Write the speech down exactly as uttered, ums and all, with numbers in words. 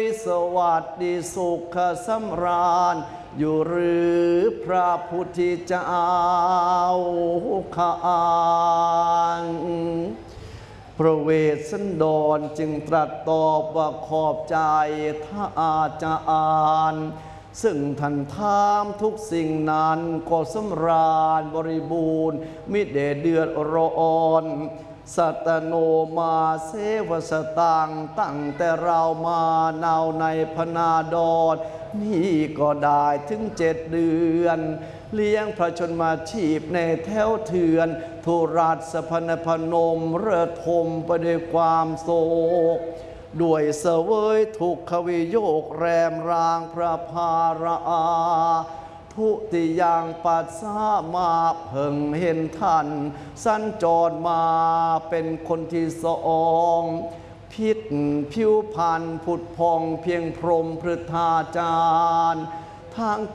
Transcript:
สวัสดีสุขสำราญอยู่หรือพระพุทธเจ้าข้างพระเวสสันดรจึงตรัสตอบว่าขอบใจท่านอาจารย์ซึ่งท่านถามทุกสิ่งนั้นก็สำราญบริบูรณ์มิได้เดือดร้อนสัตโนมาเสวสตังตั้งแต่เรามาเนาในพนาดรนี่ก็ได้ถึงเจ็ดเดือนเลี้ยงพระชนมาชีพในแถวเถือนทุราชสพนพนมเรือทมไปด้วยความโศกด้วยเสวยทุกขวิโยกแรมรางพระภาราทุติยังปัสสามาเพิ่งเห็นท่านสัญจรมาเป็นคนที่สองพิษผิวพันธ์ผุดพองเพียงพรหมพฤทธาจารย์ทาง